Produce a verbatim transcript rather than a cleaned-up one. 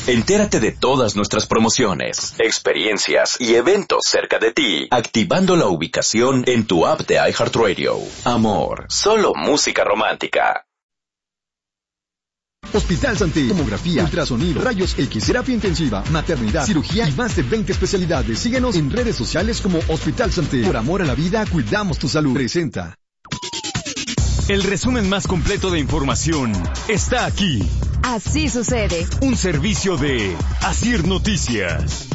Entérate de todas nuestras promociones, experiencias y eventos cerca de ti, activando la ubicación en tu app de iHeartRadio. Amor, solo música romántica. Hospital Santé, tomografía, ultrasonido, rayos X, terapia intensiva, maternidad, cirugía y más de veinte especialidades. Síguenos en redes sociales como Hospital Santé. Por amor a la vida, cuidamos tu salud. Presenta. El resumen más completo de información está aquí. Así sucede. Un servicio de Asir Noticias.